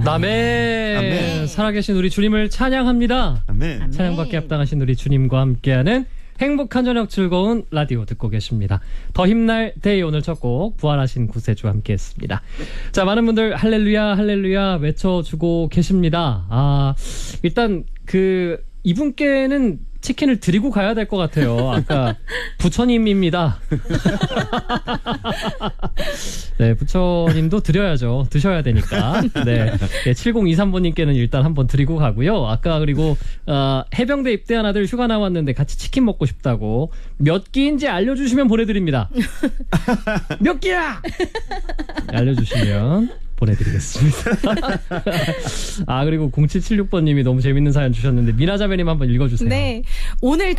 아멘. 아멘. 살아계신 우리 주님을 찬양합니다. 아멘. 찬양받게 합당하신 우리 주님과 함께하는 행복한 저녁 즐거운 라디오 듣고 계십니다. 더 힘날 데이 오늘 첫 곡 부활하신 구세주와 함께했습니다. 자, 많은 분들 할렐루야 할렐루야 외쳐주고 계십니다. 일단 이분께는 치킨을 드리고 가야 될 것 같아요. 아까 부처님입니다. 네, 부처님도 드려야죠. 드셔야 되니까. 네, 7023번님께는 일단 한번 드리고 가고요. 아까 그리고 해병대 입대한 아들 휴가 나왔는데 같이 치킨 먹고 싶다고 몇 끼인지 알려주시면 보내드립니다. 몇 끼야? 알려주시면 보내드리겠습니다. 그리고 0776번님이 너무 재밌는 사연 주셨는데 미나자매님 한번 읽어주세요. 네, 오늘